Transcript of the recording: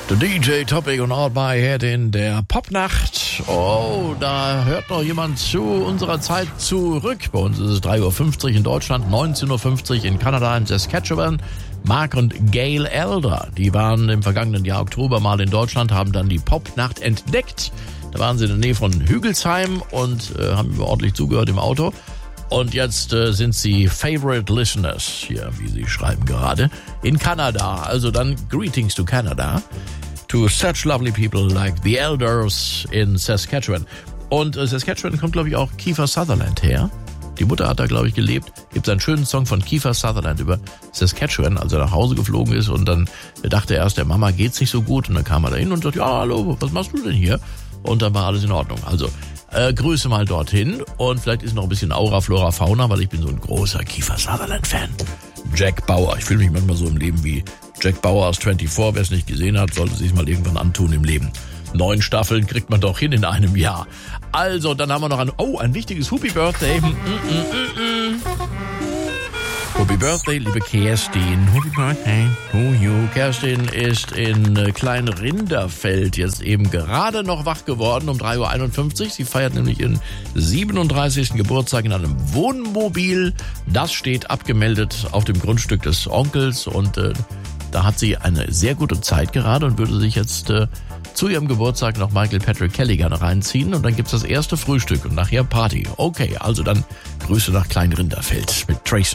Der DJ Topic und All My Head in der Popnacht. Oh, da hört noch jemand zu unserer Zeit zurück. Bei uns ist es 3.50 Uhr in Deutschland, 19.50 Uhr in Kanada, in Saskatchewan. Mark und Gail Elder, die waren im vergangenen Jahr Oktober mal in Deutschland, haben dann die Popnacht entdeckt. Da waren sie in der Nähe von Hügelsheim und haben ordentlich zugehört im Auto. Und jetzt sind sie Favorite Listeners, hier, wie sie schreiben gerade, in Kanada. Also dann Greetings to Canada, to such lovely people like the Elders in Saskatchewan. Und Saskatchewan kommt, glaube ich, auch Kiefer Sutherland her. Die Mutter hat da, glaube ich, gelebt. Gibt einen schönen Song von Kiefer Sutherland über Saskatchewan, als er nach Hause geflogen ist. Und dann dachte er erst, der Mama geht's nicht so gut. Und dann kam er da hin und sagte, ja, hallo, was machst du denn hier? Und dann war alles in Ordnung. Also Grüße mal dorthin und vielleicht ist noch ein bisschen Aura, Flora, Fauna, weil ich bin so ein großer Kiefer Sutherland-Fan. Jack Bauer, ich fühle mich manchmal so im Leben wie Jack Bauer aus 24, wer es nicht gesehen hat, sollte sich mal irgendwann antun im Leben. 9 Staffeln kriegt man doch hin in einem Jahr. Also, dann haben wir noch ein wichtiges Happy Birthday. Happy Birthday, liebe Kerstin. Happy Birthday to you. Kerstin ist in Klein-Rinderfeld jetzt eben gerade noch wach geworden um 3.51 Uhr. Sie feiert nämlich ihren 37. Geburtstag in einem Wohnmobil. Das steht abgemeldet auf dem Grundstück des Onkels und da hat sie eine sehr gute Zeit gerade und würde sich jetzt zu ihrem Geburtstag noch Michael Patrick Kelly gerne reinziehen und dann gibt's das erste Frühstück und nachher Party. Okay, also dann Grüße nach Klein-Rinderfeld mit Tracy.